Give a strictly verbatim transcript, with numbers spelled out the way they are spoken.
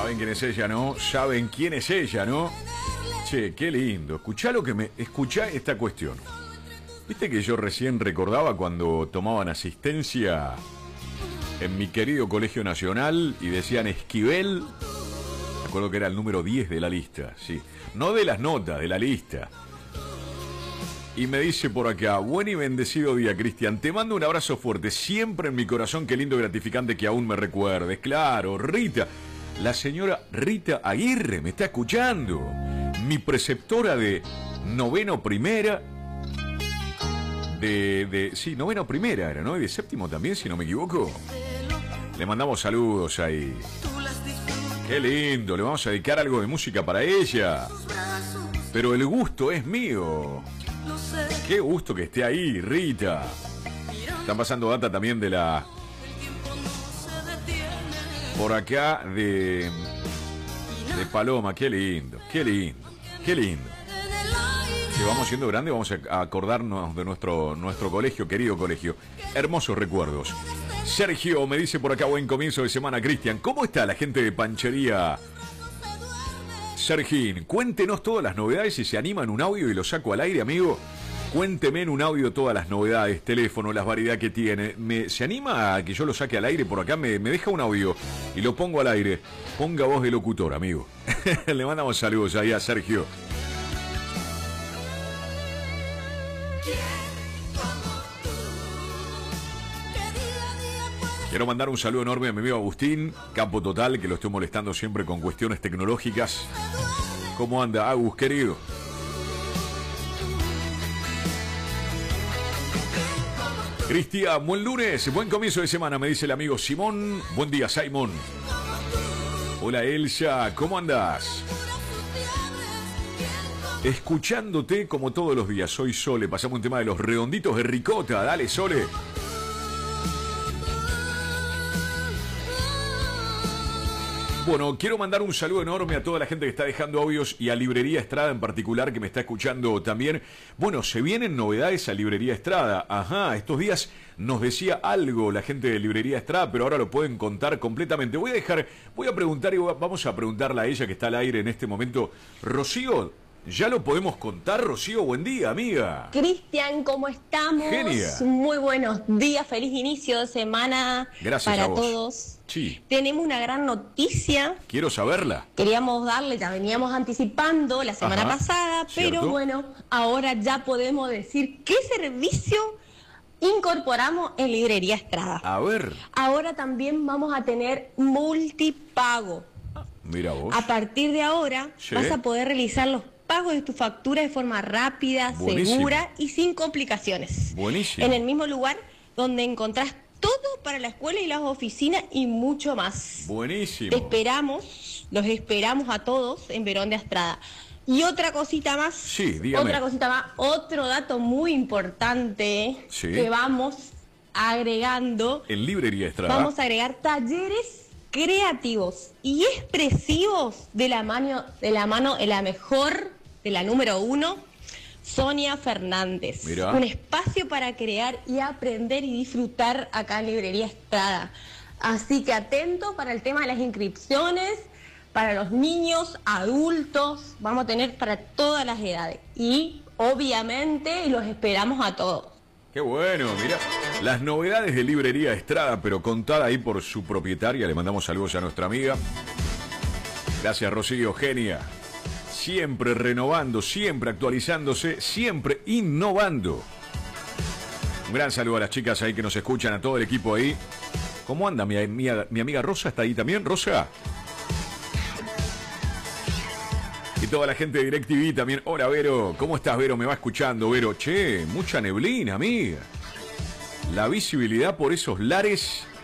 ¿Saben quién es ella, no? ¿Saben quién es ella, no? Che, qué lindo. Escuchá lo que me... Escuchá esta cuestión. ¿Viste que yo recién recordaba cuando tomaban asistencia en mi querido Colegio Nacional y decían Esquivel? Me acuerdo que era el número diez de la lista, sí. No de las notas, de la lista. Y me dice por acá, buen y bendecido día, Cristian. Te mando un abrazo fuerte, siempre en mi corazón. Qué lindo y gratificante que aún me recuerdes. Claro, Rita. La señora Rita Aguirre me está escuchando. Mi preceptora de noveno primera. De, de... Sí, noveno primera era, ¿no? Y de séptimo también, si no me equivoco. Le mandamos saludos ahí. Qué lindo, le vamos a dedicar algo de música para ella. Pero el gusto es mío. Qué gusto que esté ahí, Rita. Están pasando data también de la... Por acá de... De Paloma, qué lindo, qué lindo, qué lindo. Si vamos siendo grandes, vamos a acordarnos de nuestro, nuestro colegio, querido colegio. Hermosos recuerdos. Sergio me dice por acá, buen comienzo de semana, Cristian. ¿Cómo está la gente de Panchería? Sergín, cuéntenos todas las novedades, si se anima en un audio y lo saco al aire, amigo. Cuénteme en un audio todas las novedades, teléfono, las variedades que tiene. ¿Me, ¿Se anima a que yo lo saque al aire por acá? Me, me deja un audio y lo pongo al aire. Ponga voz de locutor, amigo. Le mandamos saludos ahí a Sergio. Quiero mandar un saludo enorme a mi amigo Agustín, capo total, que lo estoy molestando siempre con cuestiones tecnológicas. ¿Cómo anda, Agus, querido? Cristian, buen lunes, buen comienzo de semana, me dice el amigo Simón. Buen día, Simón. Hola, Elsa, ¿cómo andás? Escuchándote como todos los días, soy Sole. Pasamos un tema de los redonditos de ricota. Dale, Sole. Bueno, quiero mandar un saludo enorme a toda la gente que está dejando audios y a Librería Estrada en particular, que me está escuchando también. Bueno, se vienen novedades a Librería Estrada. Ajá, estos días nos decía algo la gente de Librería Estrada, pero ahora lo pueden contar completamente. Voy a dejar, voy a preguntar y vamos a preguntarle a ella que está al aire en este momento. Rocío, ¿ya lo podemos contar, Rocío? Buen día, amiga. Cristian, ¿cómo estamos? Genia. Muy buenos días, feliz inicio de semana. Gracias para a vos. todos. Sí. Tenemos una gran noticia. Quiero saberla. Queríamos darle, ya veníamos anticipando la semana Ajá, pasada, pero ¿cierto? bueno, ahora ya podemos decir qué servicio incorporamos en Librería Estrada. A ver. Ahora también vamos a tener multipago. Mira vos. A partir de ahora Sí. vas a poder realizar los pagos de tu factura de forma rápida, Buenísimo. segura y sin complicaciones. Buenísimo. En el mismo lugar donde encontrás todo para la escuela y las oficinas y mucho más. Buenísimo. Te esperamos, los esperamos a todos en Verón de Astrada. Y otra cosita más. Sí, dígame. Otra cosita más, otro dato muy importante Sí. que vamos agregando. En Librería Estrada. Vamos a agregar talleres creativos y expresivos de la mano de la mano de la mejor, de la número uno, Sonia Fernández. Mirá. Un espacio para crear y aprender y disfrutar acá en Librería Estrada. Así que atento para el tema de las inscripciones, para los niños, adultos, vamos a tener para todas las edades. Y obviamente los esperamos a todos. Qué bueno, mira, las novedades de Librería Estrada, pero contada ahí por su propietaria. Le mandamos saludos a nuestra amiga. Gracias, Rocío, genia. Siempre renovando, siempre actualizándose, siempre innovando. Un gran saludo a las chicas ahí que nos escuchan, a todo el equipo ahí. ¿Cómo anda mi, mi, mi amiga Rosa? ¿Está ahí también, Rosa? Y toda la gente de DirecTV también. Hola, Vero. ¿Cómo estás, Vero? Me va escuchando, Vero. Che, mucha neblina, amiga. La visibilidad por esos lares